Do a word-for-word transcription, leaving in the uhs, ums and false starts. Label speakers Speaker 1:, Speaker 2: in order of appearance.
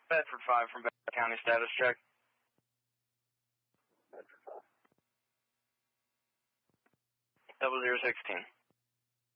Speaker 1: Bedford five from Bedford County, status check.
Speaker 2: Bedford five.
Speaker 1: Double zero sixteen.